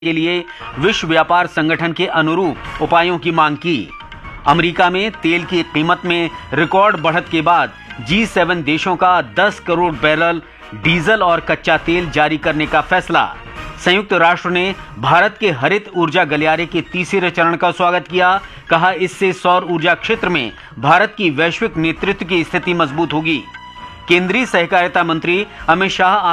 के लिए विश्व व्यापार संगठन के अनुरूप उपायों की मांग की। अमेरिका में तेल की कीमत में रिकॉर्ड बढ़त के बाद G7 देशों का 10 करोड़ बैरल डीजल और कच्चा तेल जारी करने का फैसला। संयुक्त राष्ट्र ने भारत के हरित ऊर्जा गलियारे के तीसरे चरण का स्वागत किया। कहा, इससे सौर ऊर्जा क्षेत्र में भारत की वैश्विक नेतृत्व की स्थिति मजबूत होगी। केंद्रीय सहकारिता मंत्री अमित शाह